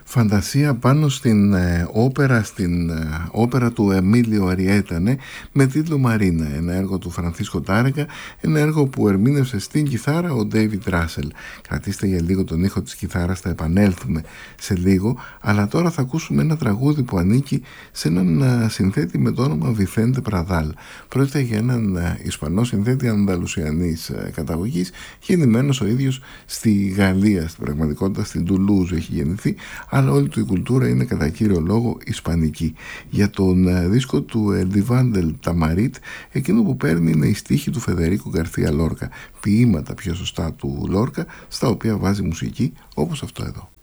φαντασία πάνω στην όπερα του Εμίλιο Αριέτανε με τίτλο Μαρίνα, ένα έργο του Φρανσίσκο Τάρεγκα, ένα έργο που ερμήνευσε στην κιθάρα ο Ντέιβιντ Ράσελ. Κρατήστε για λίγο τον ήχο της κιθάρας, θα επανέλθουμε σε λίγο, αλλά τώρα θα ακούσουμε ένα τραγούδι που ανήκει σε έναν συνθέτη με το όνομα Βιθέντε Πραδάλ. Πρόκειται για έναν Ισπανό συνθέτη ανδαλουσιανής καταγωγής, γεννημένος ο ίδιος στη Γαλλία, στην πραγματικότητα στην Τουλούζ έχει γεννηθεί, αλλά όλη του η κουλτούρα είναι κατά κύριο λόγο ισπανική. Για τον δίσκο του El Divan del Tamarit, εκείνο που παίρνει είναι η στίχη του Φεδερίκο Γκαρθία Λόρκα, ποίηματα πιο σωστά του Λόρκα, στα οποία βάζει μουσική όπως αυτό εδώ.